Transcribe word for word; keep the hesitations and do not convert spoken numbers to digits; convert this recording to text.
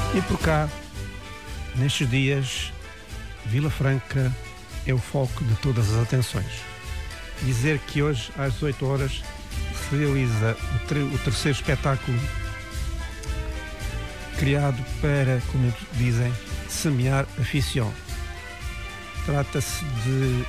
E por cá, nestes dias, Vila Franca é o foco de todas as atenções. Dizer que hoje, às dezoito horas, se realiza o, ter- o terceiro espetáculo criado para, como dizem, semear a ficção. Trata-se de